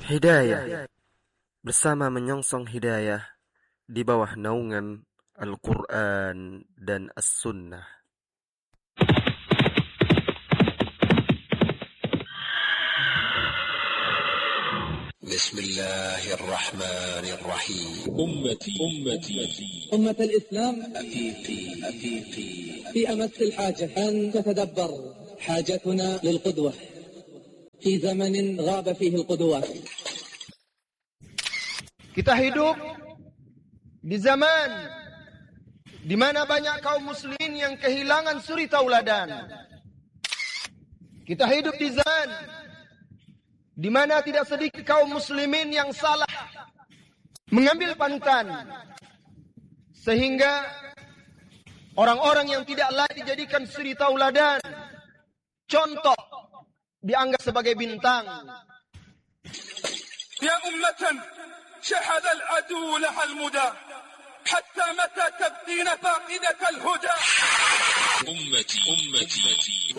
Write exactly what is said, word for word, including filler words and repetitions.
Hidayah bersama menyongsong hidayah di bawah naungan Al-Quran dan As-Sunnah. Bismillahirrahmanirrahim. Ummati ummati أمة الإسلام أفيقي أفيقي في أمس الحاجة أن تتدبر حاجتنا للقدوة في زمن غاب فيه القدوات. Kita hidup di zaman di mana banyak kaum muslimin yang kehilangan suri tauladan. Kita hidup di zaman di mana tidak sedikit kaum muslimin yang salah mengambil panutan, sehingga orang-orang yang tidak layak dijadikan suri tauladan, contoh, dianggap sebagai bintang. Ya ummatan شحذ العدو لها المدى حتى متى تبدين فاقدة الهدى. أمتي أمتي